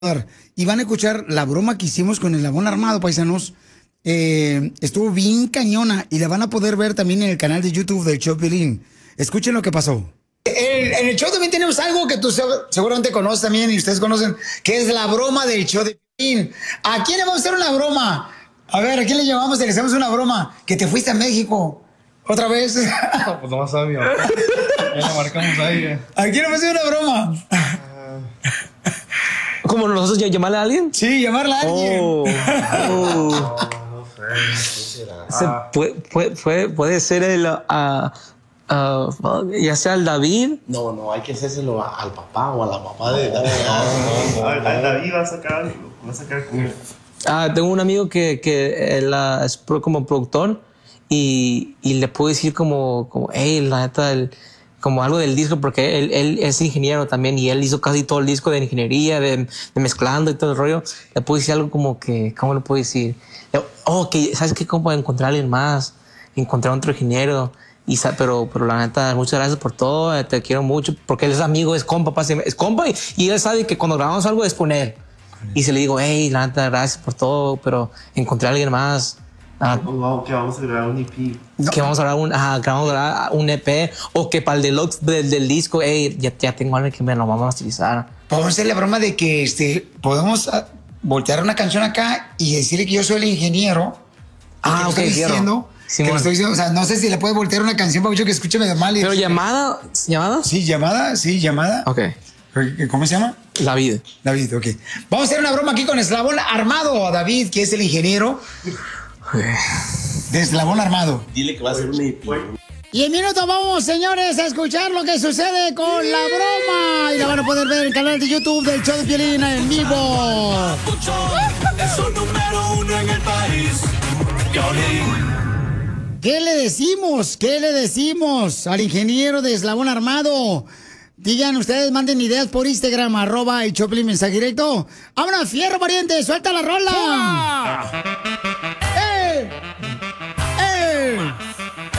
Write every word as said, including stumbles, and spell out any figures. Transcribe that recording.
Y van a escuchar la broma que hicimos con el eslabón armado, paisanos. Eh, estuvo bien cañona y la van a poder ver también en el canal de YouTube del show Piolín. Escuchen lo que pasó. El, en el show también tenemos algo que tú seguramente conoces también y ustedes conocen, que es la broma del show de Piolín. ¿A quién le vamos a hacer una broma? A ver, ¿a quién le llamamos? Le hacemos una broma. Que te fuiste a México. ¿Otra vez? No, pues nomás a mi mamá. Ya la marcamos ahí. Eh. ¿A quién le vamos a hacer una broma? ¿Cómo nosotros llamarle a alguien? Sí, llamarle a alguien. Oh, oh. No, no sé. ¿Qué será? Se puede, puede, puede, puede ser el... Uh, uh, ya sea el David. No, no, hay que hacérselo a, al papá o a la mamá de David. No, no, no, no. David va a sacar, va a sacar como... Ah, tengo un amigo que, que él, uh, es pro, como productor y, y le puedo decir como, como hey, la neta, el, como algo del disco, porque él, él es ingeniero también y él hizo casi todo el disco de ingeniería, de, de mezclando y todo el rollo. Le puedo decir algo como que, ¿cómo le puedo decir? Oh, que, ¿sabes qué? Como encontrar a alguien más, encontrar a otro ingeniero. Y, pero, pero la neta, muchas gracias por todo, te quiero mucho, porque él es amigo, es compa, es compa y, y él sabe que cuando grabamos algo es con él. Y se le digo, hey, la neta, gracias por todo, pero encontré a alguien más. Ah, wow, que vamos a grabar un E P. No. Que vamos a grabar un, ah, que vamos a grabar un E P o que para el deluxe del, del disco, hey, ya, ya tengo algo que me lo vamos a utilizar. Podemos hacer la broma de que este, podemos uh, voltear una canción acá y decirle que yo soy el ingeniero. Ah, ok, estoy diciendo, sí, que bueno. lo estoy diciendo. O sea, no sé si le puede voltear una canción para que escuche medio mal. Y Pero decir, llamada, ¿llamada? Sí, llamada, sí, llamada. Ok. ¿Cómo se llama? David. David, ok. Vamos a hacer una broma aquí con Eslabón Armado. David, que es el ingeniero de Eslabón Armado. Dile que va a ser un E P. Y en minutos vamos, señores, a escuchar lo que sucede con la broma. Y la van a poder ver en el canal de YouTube del show de Piolín en vivo. Es un número uno en el país. Piolín. ¿Qué le decimos? ¿Qué le decimos al ingeniero de Eslabón Armado? Digan ustedes, manden ideas por Instagram, arroba el Choplin mensaje directo. ¡Vámonos, fierro, pariente! ¡Suelta la rola!